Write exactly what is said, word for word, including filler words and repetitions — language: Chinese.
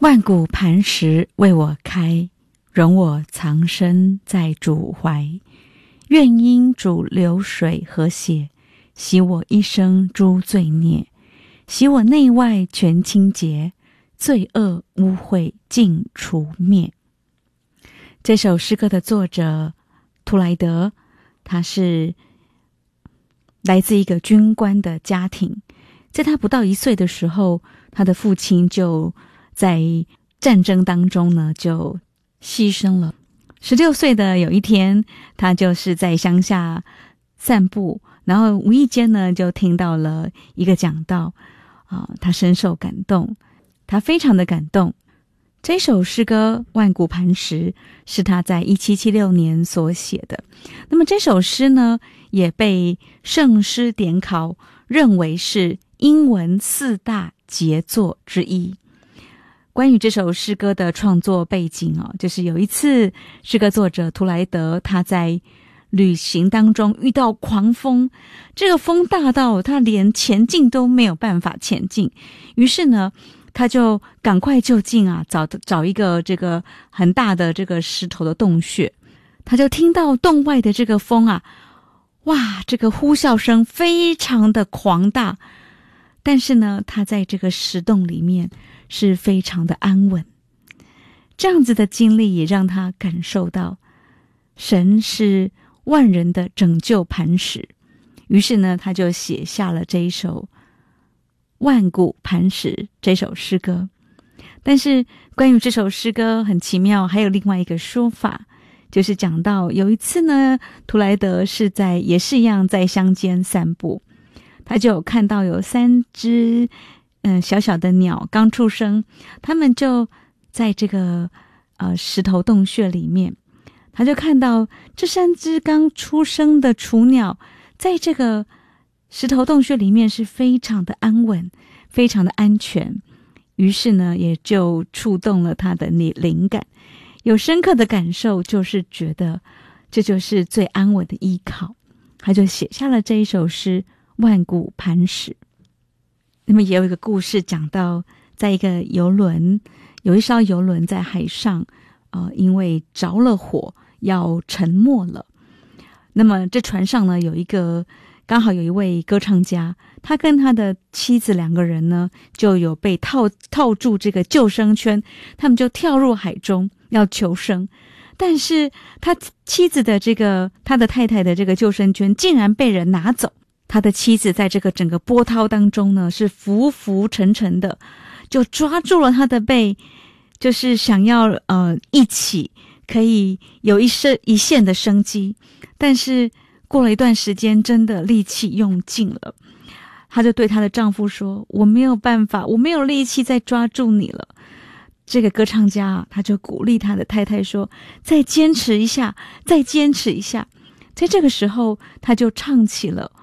万古磐石为我开，容我藏身在主怀。愿因主流水和血，洗我一生诸罪孽，洗我内外全清洁，罪恶污秽尽除灭。这首诗歌的作者图莱德，他是来自一个军官的家庭，在他不到一岁的时候，他的父亲就在战争当中呢就牺牲了。十六岁的有一天，他就是在乡下散步，然后无意间呢就听到了一个讲道啊，他深受感动，他非常的感动。这首诗歌《万古磐石》是他在一七七六年所写的。那么这首诗呢，也被圣诗典考认为是英文四大杰作之一。关于这首诗歌的创作背景哦，就是有一次诗歌作者图莱德他在旅行当中遇到狂风，这个风大到他连前进都没有办法前进，于是呢他就赶快就近啊，找找一个这个很大的这个石头的洞穴。他就听到洞外的这个风啊，哇，这个呼啸声非常的狂大，但是呢他在这个石洞里面是非常的安稳。这样子的经历也让他感受到神是万人的拯救磐石，于是呢他就写下了这一首万古磐石这首诗歌。但是关于这首诗歌很奇妙，还有另外一个说法，就是讲到有一次呢，图莱德是在也是一样在乡间散步，他就有看到有三只嗯、呃、小小的鸟刚出生，他们就在这个呃石头洞穴里面，他就看到这三只刚出生的雏鸟在这个石头洞穴里面是非常的安稳，非常的安全，于是呢也就触动了他的灵感，有深刻的感受，就是觉得这就是最安稳的依靠，他就写下了这一首诗《万古磐石》。那么也有一个故事讲到，在一个游轮，有一艘游轮在海上呃，因为着了火要沉没了。那么这船上呢有一个刚好有一位歌唱家，他跟他的妻子两个人呢就有被套套住这个救生圈，他们就跳入海中要求生，但是他妻子的这个他的太太的这个救生圈竟然被人拿走，他的妻子在这个整个波涛当中呢是浮浮沉沉的，就抓住了他的背，就是想要呃一起可以有一生一线的生机，但是过了一段时间真的力气用尽了，她就对她的丈夫说，我没有办法，我没有力气再抓住你了。这个歌唱家啊，他就鼓励他的太太说，再坚持一下，再坚持一下。在这个时候他就唱起了